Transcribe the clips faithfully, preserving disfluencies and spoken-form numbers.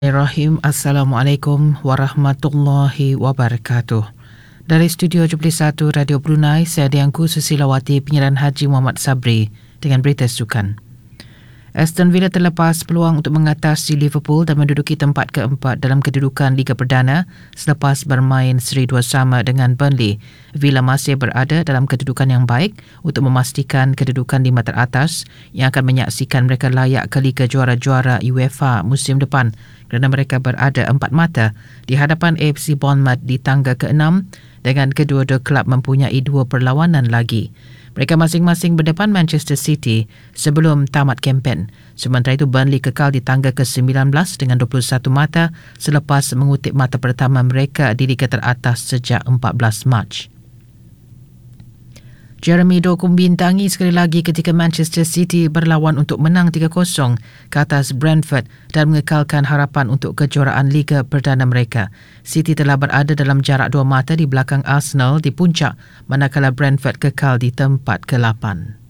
Bismillahirrahmanirrahim. Assalamualaikum warahmatullahi wabarakatuh. Dari Studio tujuh puluh satu Radio Brunei, saya Diangku Susilawati, penyiaran Haji Muhammad Sabri dengan berita sukan. Aston Villa terlepas peluang untuk mengatasi Liverpool dan menduduki tempat keempat dalam kedudukan Liga Perdana selepas bermain seri dua sama dengan Burnley. Villa masih berada dalam kedudukan yang baik untuk memastikan kedudukan lima teratas yang akan menyaksikan mereka layak ke Liga Juara-Juara UEFA musim depan kerana mereka berada empat mata di hadapan A F C Bournemouth di tangga keenam dengan kedua-dua kelab mempunyai dua perlawanan lagi. Mereka masing-masing berdepan Manchester City sebelum tamat kempen. Sementara itu Burnley kekal di tangga ke sembilan belas dengan dua puluh satu mata selepas mengutip mata pertama mereka di Liga teratas sejak empat belas Mac. Jeremy Doku membintangi sekali lagi ketika Manchester City berlawan untuk menang tiga kosong ke atas Brentford dan mengekalkan harapan untuk kejuaraan Liga Perdana mereka. City telah berada dalam jarak dua mata di belakang Arsenal di puncak, manakala Brentford kekal di tempat ke lapan.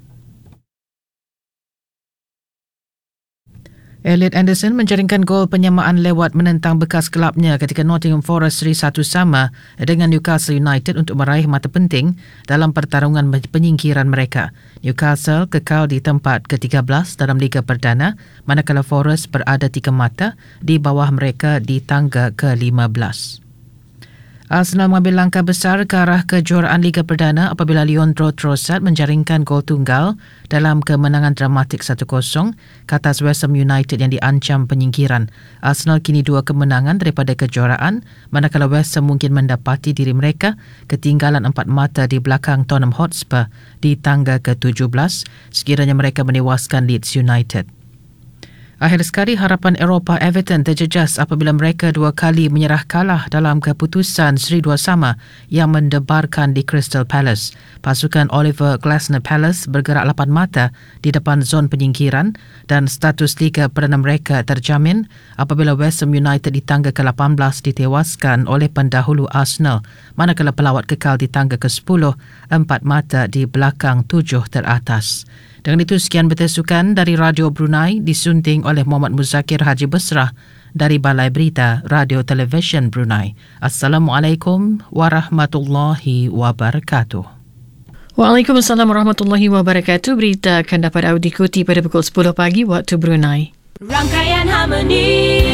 Elliot Anderson menjaringkan gol penyamaan lewat menentang bekas kelabnya ketika Nottingham Forest seri satu sama dengan Newcastle United untuk meraih mata penting dalam pertarungan penyingkiran mereka. Newcastle kekal di tempat ke tiga belas dalam Liga Perdana, manakala Forest berada tiga mata di bawah mereka di tangga ke lima belas. Arsenal mengambil langkah besar ke arah kejuaraan Liga Perdana apabila Leandro Trossard menjaringkan gol tunggal dalam kemenangan dramatik satu kosong ke atas West Ham United yang diancam penyingkiran. Arsenal kini dua kemenangan daripada kejuaraan, manakala West Ham mungkin mendapati diri mereka ketinggalan empat mata di belakang Tottenham Hotspur di tangga ke tujuh belas sekiranya mereka menewaskan Leeds United. Akhir sekali, harapan Eropah Everton terjejas apabila mereka dua kali menyerah kalah dalam keputusan seri dua sama yang mendebarkan di Crystal Palace. Pasukan Oliver Glasner Palace bergerak lapan mata di depan zon penyingkiran dan status Liga Perdana mereka terjamin apabila West Ham United di tangga ke lapan belas ditewaskan oleh pendahulu Arsenal, manakala pelawat kekal di tangga ke sepuluh, empat mata di belakang tujuh teratas. Dengan itu, sekian berita sukan dari Radio Brunei disunting oleh Muhammad Muzakir Haji Besrah dari Balai Berita Radio Television Brunei. Assalamualaikum warahmatullahi wabarakatuh. Waalaikumsalam warahmatullahi wabarakatuh. Berita akan dapat anda ikuti pada pukul sepuluh pagi waktu Brunei. Rangkaian Harmoni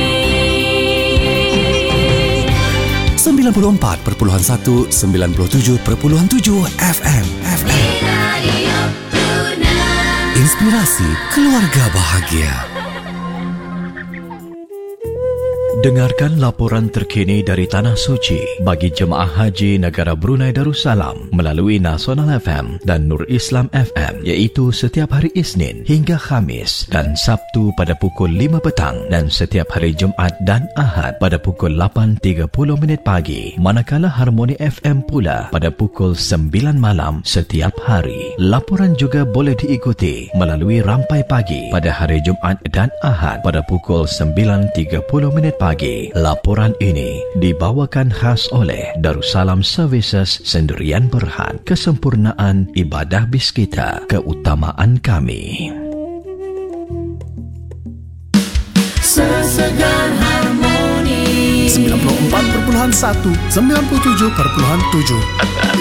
sembilan puluh empat perpuluhan satu, sembilan puluh tujuh perpuluhan tujuh F M. F M. Inspirasi keluarga bahagia. Dengarkan laporan terkini dari Tanah Suci bagi jemaah haji negara Brunei Darussalam melalui Nasional F M dan Nur Islam F M, iaitu setiap hari Isnin hingga Khamis dan Sabtu pada pukul lima petang dan setiap hari Jumaat dan Ahad pada pukul lapan tiga puluh minit pagi, manakala Harmoni F M pula pada pukul sembilan malam setiap hari. Laporan juga boleh diikuti melalui Rampai Pagi pada hari Jumaat dan Ahad pada pukul sembilan tiga puluh minit pagi. Pagi. Laporan ini dibawakan khas oleh Darussalam Services Sendirian Berhad. Kesempurnaan ibadah bis kita, keutamaan kami. Sesegar Harmoni sembilan puluh empat perpuluhan satu, sembilan puluh tujuh perpuluhan tujuh